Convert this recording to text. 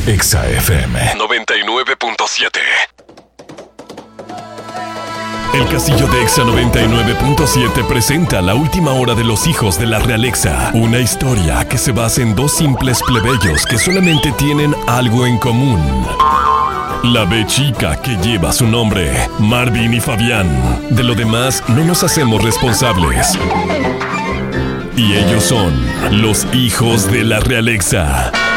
Exa FM 99.7. El castillo de Exa 99.7 presenta La última hora de los hijos de la realeza. Una historia que se basa en dos simples plebeyos que solamente tienen algo en común. La B chica que lleva su nombre, Marvin y Fabián. De lo demás no nos hacemos responsables. Y ellos son los hijos de la realeza.